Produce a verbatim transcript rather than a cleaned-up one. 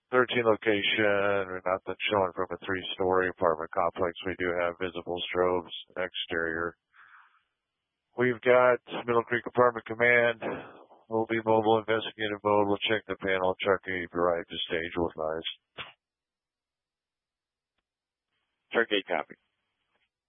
thirteen location, or not that showing from a three-story apartment complex. We do have visible strobes exterior. We've got Middle Creek Apartment Command. We'll be mobile, investigative mode. We'll check the panel. Truck eight arrived to stage with eyes. Truck eight copy.